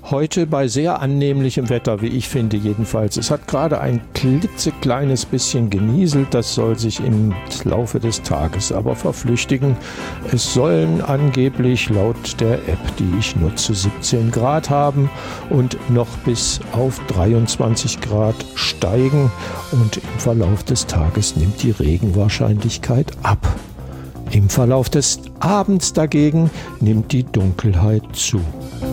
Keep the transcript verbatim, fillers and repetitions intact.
Heute bei sehr annehmlichem Wetter, wie ich finde jedenfalls. Es hat gerade ein klitzekleines bisschen genieselt, das soll sich im Laufe des Tages aber verflüchtigen. Es sollen angeblich laut der App, die ich nutze, siebzehn Grad haben und noch bis auf dreiundzwanzig Grad steigen. Und im Verlauf des Tages nimmt die Regenwahrscheinlichkeit ab. Im Verlauf des Abends dagegen nimmt die Dunkelheit zu.